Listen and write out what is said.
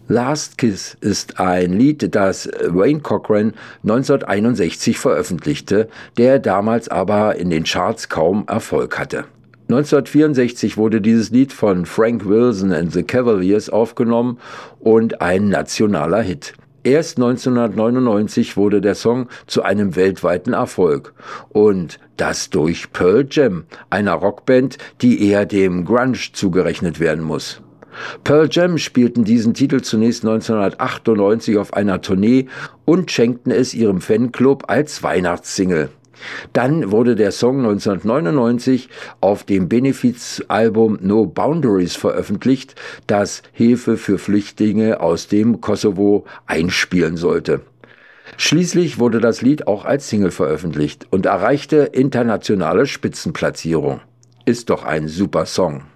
Last Kiss ist ein Lied, das Wayne Cochran 1961 veröffentlichte, der damals aber in den Charts kaum Erfolg hatte. 1964 wurde dieses Lied von Frank Wilson and the Cavaliers aufgenommen und ein nationaler Hit. Erst 1999 wurde der Song zu einem weltweiten Erfolg. Und das durch Pearl Jam, einer Rockband, die eher dem Grunge zugerechnet werden muss. Pearl Jam spielten diesen Titel zunächst 1998 auf einer Tournee und schenkten es ihrem Fanclub als Weihnachtssingle. Dann wurde der Song 1999 auf dem Benefizalbum No Boundaries veröffentlicht, das Hilfe für Flüchtlinge aus dem Kosovo einspielen sollte. Schließlich wurde das Lied auch als Single veröffentlicht und erreichte internationale Spitzenplatzierung. Ist doch ein super Song.